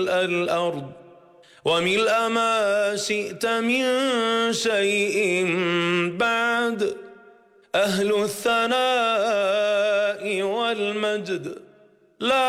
الأرض وملء ما شئت من شيء بعد. أهل الثناء والمجد لا